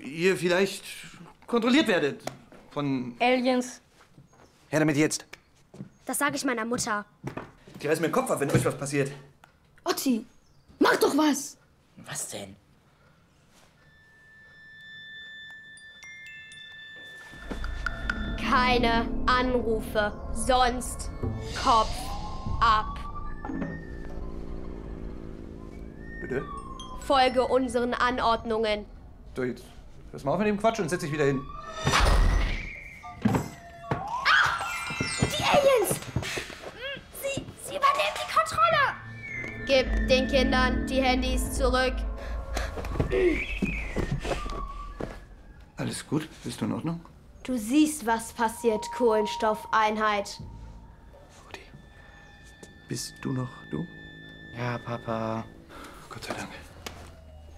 ihr vielleicht kontrolliert werdet. Von Aliens. Her damit jetzt. Das sage ich meiner Mutter. Die reißen mir den Kopf ab, wenn euch was passiert. Otti, mach doch was! Was denn? Keine Anrufe, sonst Kopf ab. Bitte? Folge unseren Anordnungen. So, jetzt hörst mal auf mit dem Quatsch und setz dich wieder hin. Die Aliens! Sie übernehmen die Kontrolle! Gib den Kindern die Handys zurück. Alles gut? Bist du in Ordnung? Du siehst, was passiert, Kohlenstoffeinheit. Rudi, bist du noch du? Ja, Papa. Gott sei Dank.